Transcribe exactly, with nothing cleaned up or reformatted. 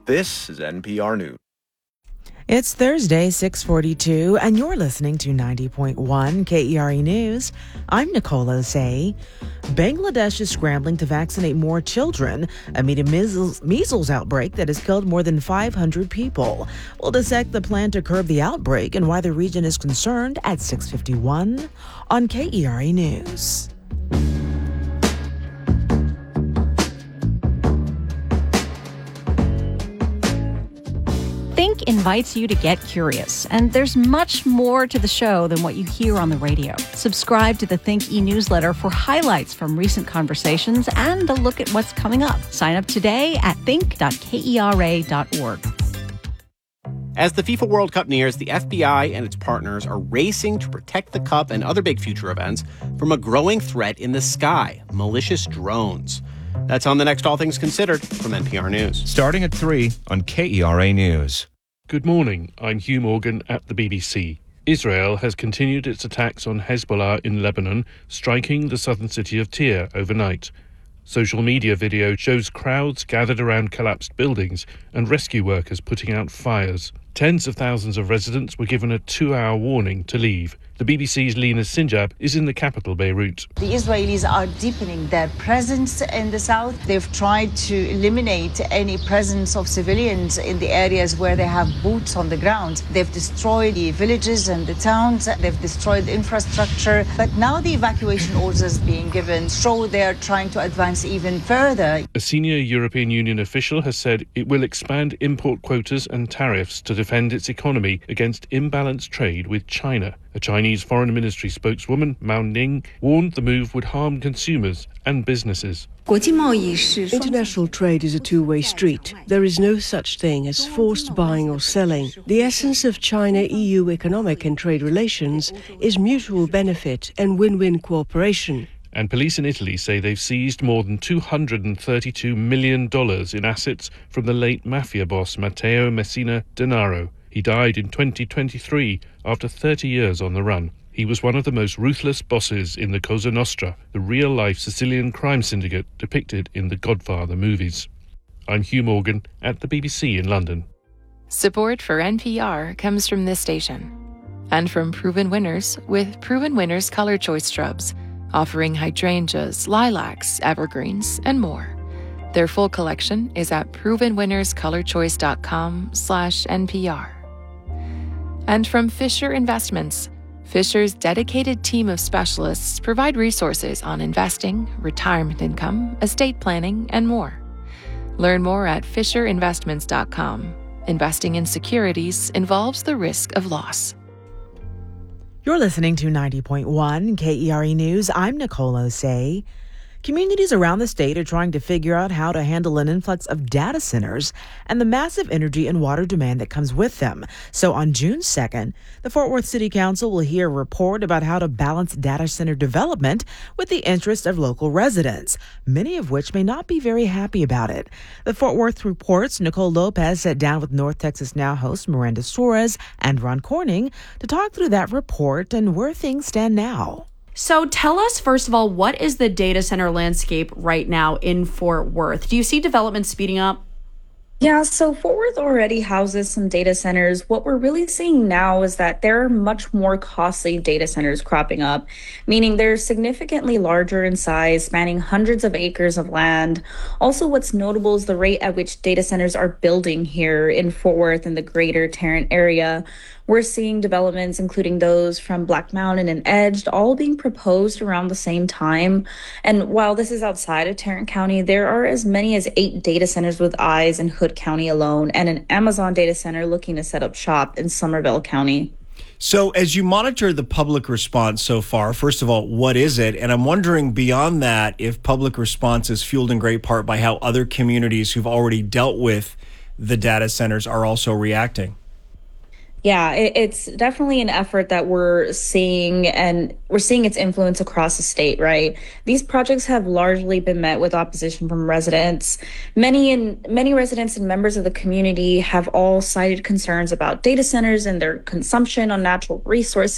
This is N P R News. It's Thursday, six forty-two, and you're listening to ninety point one K E R E News. I'm Nicole Osei. Bangladesh is scrambling to vaccinate more children amid a measles, measles outbreak that has killed more than five hundred people. We'll dissect the plan to curb the outbreak and why the region is concerned at six fifty-one on K E R E News. Think invites you to get curious, and there's much more to the show than what you hear on the radio. Subscribe to the Think e-newsletter for highlights from recent conversations and a look at what's coming up. Sign up today at think dot kera dot org. As the FIFA World Cup nears, the F B I and its partners are racing to protect the Cup and other big future events from a growing threat in the sky, malicious drones. That's on the next All Things Considered from N P R News. Starting at three on K E R A News. Good morning. I'm Hugh Morgan at the B B C. Israel has continued its attacks on Hezbollah in Lebanon, striking the southern city of Tyre overnight. Social media video shows crowds gathered around collapsed buildings and rescue workers putting out fires. Tens of thousands of residents were given a two-hour warning to leave. The B B C's Lina Sinjab is in the capital, Beirut. The Israelis are deepening their presence in the south. They've tried to eliminate any presence of civilians in the areas where they have boots on the ground. They've destroyed the villages and the towns. They've destroyed the infrastructure. But now the evacuation orders being given show they're trying to advance even further. A senior European Union official has said it will expand import quotas and tariffs to defend its economy against imbalanced trade with China. A Chinese Foreign Ministry spokeswoman, Mao Ning, warned the move would harm consumers and businesses. International trade is a two-way street. There is no such thing as forced buying or selling. The essence of China-E U economic and trade relations is mutual benefit and win-win cooperation. And police in Italy say they've seized more than two hundred thirty-two million dollars in assets from the late mafia boss Matteo Messina Denaro. He died in twenty twenty-three after thirty years on the run. He was one of the most ruthless bosses in the Cosa Nostra, the real-life Sicilian crime syndicate depicted in the Godfather movies. I'm Hugh Morgan at the B B C in London. Support for N P R comes from this station and from Proven Winners with Proven Winners Color Choice Shrubs, offering hydrangeas, lilacs, evergreens, and more. Their full collection is at proven winners color choice dot com slash N P R. And from Fisher Investments, Fisher's dedicated team of specialists provide resources on investing, retirement income, estate planning, and more. Learn more at fisher investments dot com. Investing in securities involves the risk of loss. You're listening to ninety point one K E R E News. I'm Nicole Osei. Communities around the state are trying to figure out how to handle an influx of data centers and the massive energy and water demand that comes with them. So on June second, the Fort Worth City Council will hear a report about how to balance data center development with the interests of local residents, many of which may not be very happy about it. The Fort Worth Report's Nicole Lopez sat down with North Texas Now host Miranda Suarez and Ron Corning to talk through that report and where things stand now. So tell us, first of all, what is the data center landscape right now in Fort Worth? Do you see development speeding up? Yeah, so Fort Worth already houses some data centers. What we're really seeing now is that there are much more costly data centers cropping up, meaning they're significantly larger in size, spanning hundreds of acres of land. Also, what's notable is the rate at which data centers are building here in Fort Worth and the greater Tarrant area. We're seeing developments, including those from Black Mountain and Edged, all being proposed around the same time. And while this is outside of Tarrant County, there are as many as eight data centers with eyes in Hood County alone, and an Amazon data center looking to set up shop in Somervell County. So as you monitor the public response so far, first of all, what is it? And I'm wondering beyond that, if public response is fueled in great part by how other communities who've already dealt with the data centers are also reacting. Yeah, it, it's definitely an effort that we're seeing, and we're seeing its influence across the state, right? These projects have largely been met with opposition from residents. Many and many residents and members of the community have all cited concerns about data centers and their consumption on natural resources.